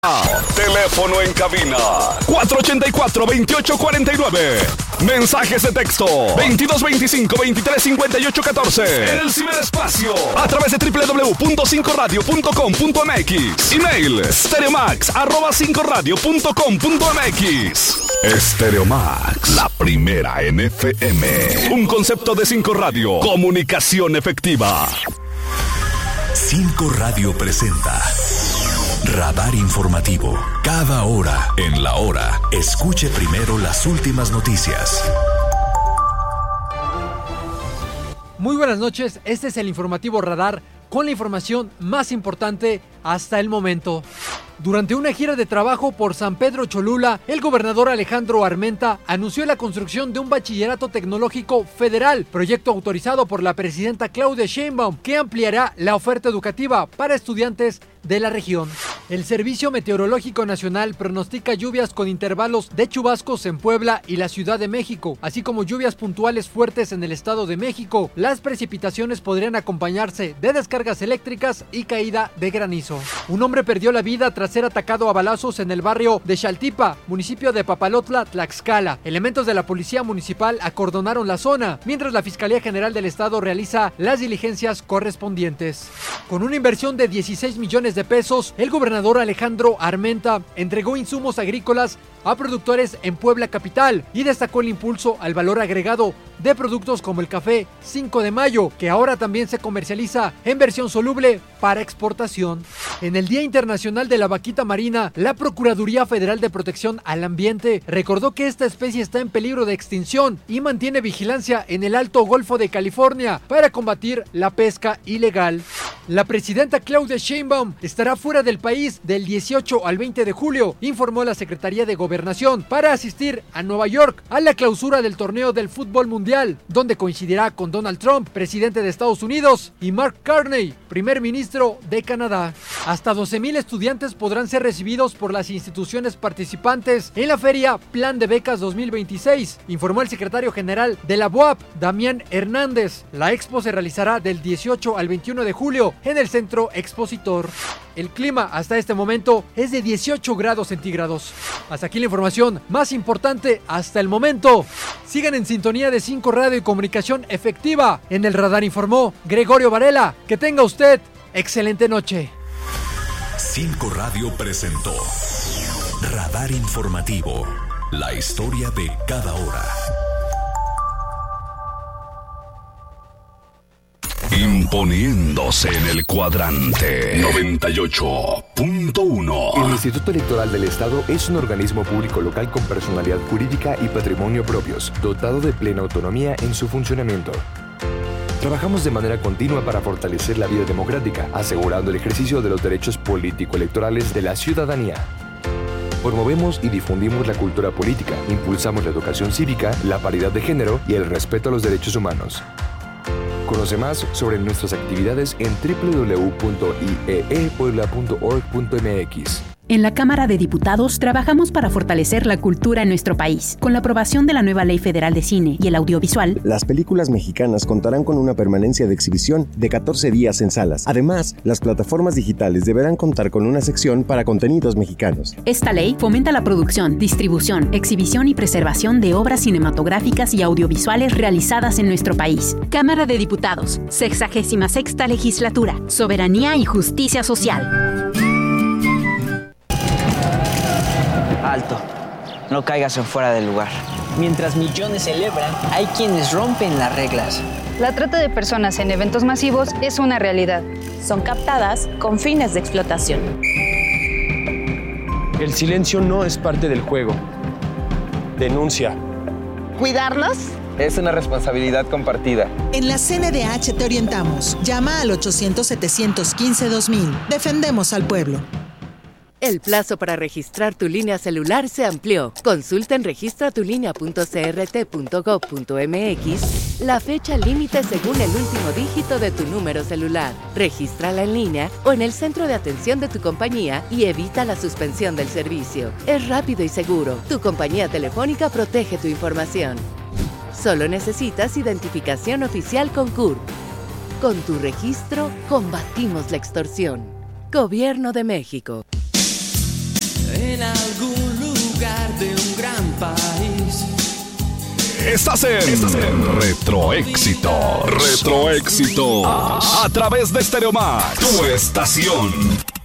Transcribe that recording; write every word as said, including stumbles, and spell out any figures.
Teléfono en cabina cuatro ochenta y cuatro, veintiocho cuarenta y nueve. Mensajes de texto veintidós veinticinco, veintitrés cincuenta y ocho catorce. En el ciberespacio a través de doble u doble u doble u punto cinco radio punto com punto m x. Email stereomax arroba cinco radio punto com punto m x. Stereomax, la primera en F M. Un concepto de cinco Radio. Comunicación efectiva. cinco Radio presenta Radar Informativo. Cada hora en la hora, escuche primero las últimas noticias. Muy buenas noches, este es el informativo Radar con la información más importante hasta el momento. Durante una gira de trabajo por San Pedro Cholula, el gobernador Alejandro Armenta anunció la construcción de un bachillerato tecnológico federal, proyecto autorizado por la presidenta Claudia Sheinbaum, que ampliará la oferta educativa para estudiantes de la región. El Servicio Meteorológico Nacional pronostica lluvias con intervalos de chubascos en Puebla y la Ciudad de México, así como lluvias puntuales fuertes en el Estado de México. Las precipitaciones podrían acompañarse de descargas eléctricas y caída de granizo. Un hombre perdió la vida tras ser atacado a balazos en el barrio de Xaltipa, municipio de Papalotla, Tlaxcala. Elementos de la policía municipal acordonaron la zona, mientras la Fiscalía General del Estado realiza las diligencias correspondientes. Con una inversión de dieciséis millones de pesos, el gobernador Alejandro Armenta entregó insumos agrícolas a productores en Puebla capital y destacó el impulso al valor agregado de productos como el café cinco de mayo, que ahora también se comercializa en versión soluble para exportación. En el Día Internacional de la Vaquita Marina, la Procuraduría Federal de Protección al Ambiente recordó que esta especie está en peligro de extinción y mantiene vigilancia en el Alto Golfo de California para combatir la pesca ilegal. La presidenta Claudia Sheinbaum estará fuera del país del dieciocho al veinte de julio, informó la Secretaría de Gobernación, para asistir a Nueva York a la clausura del torneo del fútbol mundial, donde coincidirá con Donald Trump, presidente de Estados Unidos, y Mark Carney, primer ministro de Canadá. Hasta doce mil estudiantes podrán ser recibidos por las instituciones participantes en la feria Plan de Becas dos mil veintiséis, informó el secretario general de la B U A P, Damián Hernández. La expo se realizará del dieciocho al veintiuno de julio en el Centro Expositor. El clima hasta este momento es de dieciocho grados centígrados. Hasta aquí la información más importante hasta el momento. Sigan en sintonía de cinco Radio y Comunicación Efectiva. En el Radar informó Gregorio Varela. Que tenga usted excelente noche. cinco Radio presentó Radar Informativo. La historia de cada hora. Imponiéndose en el cuadrante noventa y ocho punto uno. El Instituto Electoral del Estado es un organismo público local con personalidad jurídica y patrimonio propios, dotado de plena autonomía en su funcionamiento. Trabajamos de manera continua para fortalecer la vida democrática, asegurando el ejercicio de los derechos político-electorales de la ciudadanía. Promovemos y difundimos la cultura política, impulsamos la educación cívica, la paridad de género y el respeto a los derechos humanos. Conoce más sobre nuestras actividades en doble u doble u doble u punto i e e puebla punto org punto m x. En la Cámara de Diputados trabajamos para fortalecer la cultura en nuestro país. Con la aprobación de la nueva Ley Federal de Cine y el Audiovisual, las películas mexicanas contarán con una permanencia de exhibición de catorce días en salas. Además, las plataformas digitales deberán contar con una sección para contenidos mexicanos. Esta ley fomenta la producción, distribución, exhibición y preservación de obras cinematográficas y audiovisuales realizadas en nuestro país. Cámara de Diputados, sexagésima sexta Legislatura, Soberanía y Justicia Social. Alto, no caigas en fuera del lugar. Mientras millones celebran, hay quienes rompen las reglas. La trata de personas en eventos masivos es una realidad. Son captadas con fines de explotación. El silencio no es parte del juego. Denuncia. ¿Cuidarnos? Es una responsabilidad compartida. En la C N D H te orientamos. Llama al ochocientos, setecientos quince, dos mil. Defendemos al pueblo. El plazo para registrar tu línea celular se amplió. Consulta en registra tu línea punto c r t punto gob punto m x la fecha límite según el último dígito de tu número celular. Regístrala en línea o en el centro de atención de tu compañía y evita la suspensión del servicio. Es rápido y seguro. Tu compañía telefónica protege tu información. Solo necesitas identificación oficial con C U R P. Con tu registro, combatimos la extorsión. Gobierno de México. en algún lugar de un gran país. Estás en, Estás en Retroéxitos. Retroéxitos. A través de Stereo Max, tu estación.